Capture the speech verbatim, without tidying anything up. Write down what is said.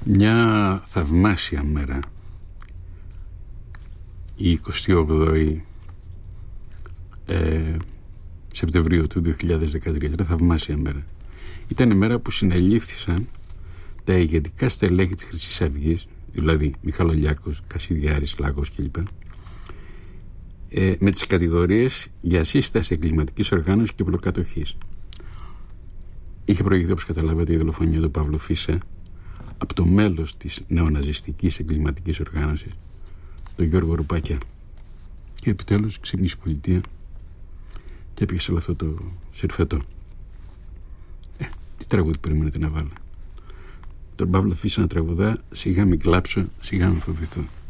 Μια θαυμάσια μέρα, η εικοστή όγδοη ε, Σεπτεμβρίου του δύο χιλιάδες δεκατρία. Ήταν θαυμάσια μέρα. Ήταν η μέρα που συνελήφθησαν τα ηγετικά στελέχη της Χρυσής Αυγής, δηλαδή Μιχαλολιάκος, Κασιδιάρης, Λάκος κλπ, ε, με τις κατηγορίες για σύσταση εγκληματικής οργάνωσης και προκατοχής. Είχε προηγηθεί, όπως καταλάβατε, η δολοφονία του Παύλου Φίσα από το μέλος της νεοναζιστικής εγκληματικής οργάνωσης, τον Γιώργο Ρουπάκια. Και επιτέλους ξύπνησε η πολιτεία και έπιασε όλο αυτό το σερφετό. Ε, τι τραγούδι περιμένετε να βάλω? Τον Παύλο Φίσα να τραγουδά «Σιγά μην κλάψω, σιγά μην φοβηθώ».